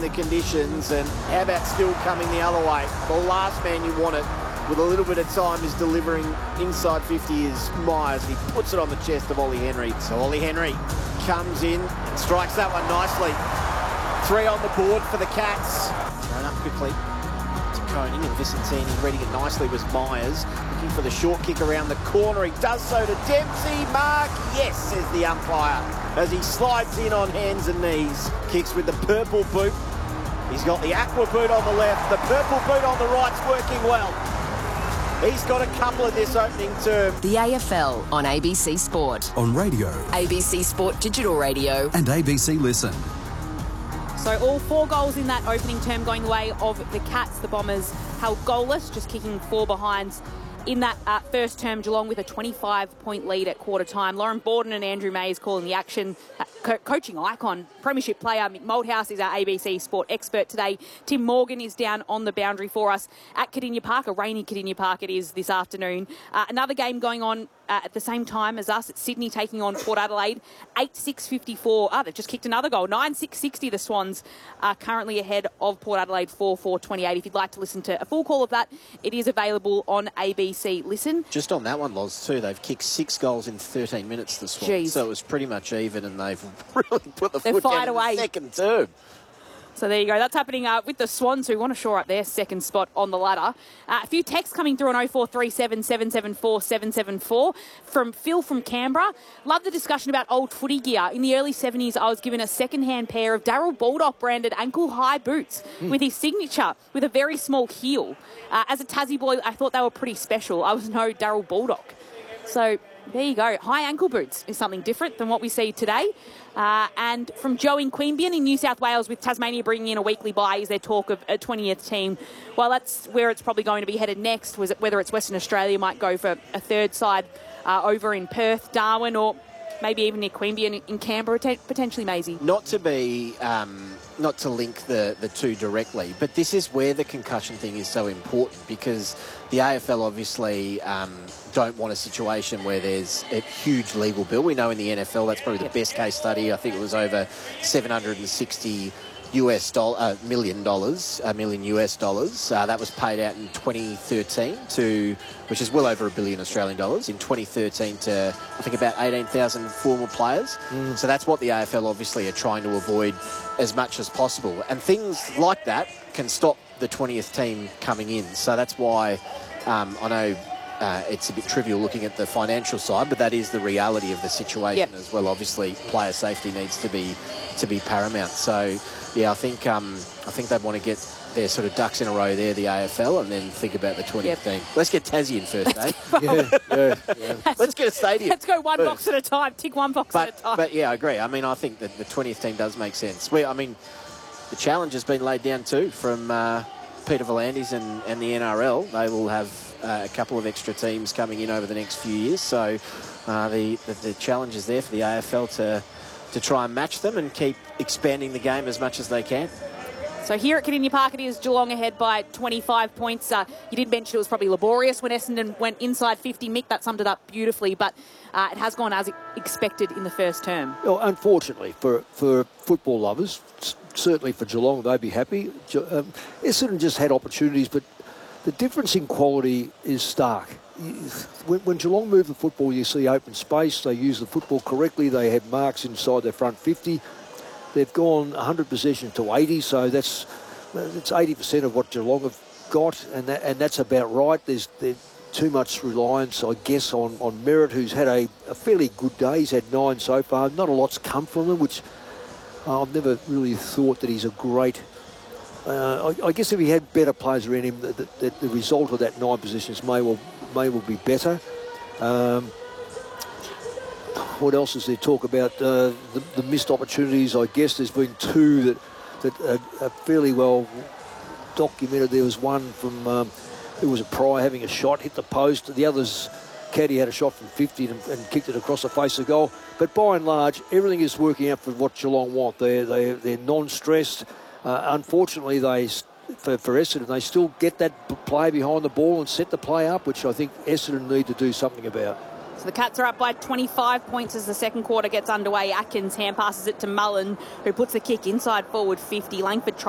the conditions, and how about still coming the other way? The last man you want it with a little bit of time is delivering inside 50 is Myers. He puts it on the chest of Ollie Henry. So Ollie Henry comes in and strikes that one nicely. 3 on the board for the Cats. Thrown up quickly to Koning, and Vicentini reading it nicely was Myers. Looking for the short kick around the corner. He does so to Dempsey. Mark, yes, says the umpire, as he slides in on hands and knees. Kicks with the purple boot. He's got the aqua boot on the left. The purple boot on the right's working well. He's got a couple of this opening term. The AFL on ABC Sport. On radio. ABC Sport Digital Radio. And ABC Listen. So all 4 goals in that opening term going the way of the Cats. The Bombers held goalless, just kicking 4 behinds in that first term. Geelong with a 25-point lead at quarter time. Lauren Borden and Andrew Mays calling the action. Coaching icon, premiership player Mick Malthouse is our ABC Sport expert today. Tim Morgan is down on the boundary for us at Cardinia Park. A rainy Cardinia Park it is this afternoon. Another game going on at the same time as us at Sydney taking on Port Adelaide. 8-6-54. They've just kicked another goal. 9-6-60 the Swans are currently ahead of Port Adelaide 4-4-28. If you'd like to listen to a full call of that, it is available on ABC Listen. Just on that one, Loz, too, they've kicked 6 goals in 13 minutes, the Swans. Jeez. So it was pretty much even, and they've really put the They've foot fired down away. in the second term. So there you go. That's happening with the Swans, who want to shore up their second spot on the ladder. A few texts coming through on 0437 774 774 from Phil from Canberra. Love the discussion about old footy gear. In the early 70s, I was given a second-hand pair of Darryl Baldock branded ankle-high boots with his signature with a very small heel. As a Tassie boy, I thought they were pretty special. I was no Darryl Baldock. So there you go. High ankle boots is something different than what we see today. And from Joe in Queanbeyan in New South Wales, with Tasmania bringing in a weekly bye, is there talk of a 20th team? Well, that's where it's probably going to be headed next, whether it's Western Australia might go for a third side over in Perth, Darwin, or maybe even near Queanbeyan in Canberra, potentially Maisie. Not to link the two directly, but this is where the concussion thing is so important, because the AFL obviously don't want a situation where there's a huge legal bill. We know in the NFL that's probably the best case study. I think it was over $760 million US dollars. That was paid out in 2013 which is well over $1 billion Australian dollars, in 2013 to, I think, about 18,000 former players. So that's what the AFL obviously are trying to avoid as much as possible. And things like that can stop the 20th team coming in. So that's why I know it's a bit trivial looking at the financial side, but that is the reality of the situation as well. Obviously, player safety needs to be paramount. So, yeah, I think they'd want to get their sort of ducks in a row there, the AFL, and then think about the 20th team. Let's get Tassie in first, eh? Let's get a stadium. Let's go one box at a time. Tick one box at a time. But, yeah, I agree. I mean, I think that the 20th team does make sense. The challenge has been laid down too from Peter V'landys and the NRL. They will have a couple of extra teams coming in over the next few years. So the challenge is there for the AFL to try and match them and keep expanding the game as much as they can. So here at Cardinia Park, it is Geelong ahead by 25 points. You did mention it was probably laborious when Essendon went inside 50. Mick, that summed it up beautifully, but it has gone as expected in the first term. Well, unfortunately, for football lovers, certainly for Geelong, they'd be happy. Essendon just had opportunities, but the difference in quality is stark. When Geelong move the football, you see open space. They use the football correctly. They have marks inside their front 50. They've gone 100 possessions to 80, so that's 80% of what Geelong have got, and that's about right. There's too much reliance, I guess, on Merritt, who's had a fairly good day. He's had 9 so far. Not a lot's come from him, which I've never really thought that he's a great... I guess if he had better players around him, the result of that 9 positions may well be better. What else is there talk about? The missed opportunities, I guess. There's been 2 that are fairly well documented. There was one from... It was a Pryor having a shot, hit the post. The others, Caddy had a shot from 50 and kicked it across the face of the goal. But by and large, everything is working out for what Geelong want. They're non-stressed. Unfortunately, for Essendon, they still get that play behind the ball and set the play up, which I think Essendon need to do something about. So the Cats are up by 25 points as the second quarter gets underway. Atkins hand passes it to Mullen, who puts the kick inside forward 50. Langford tries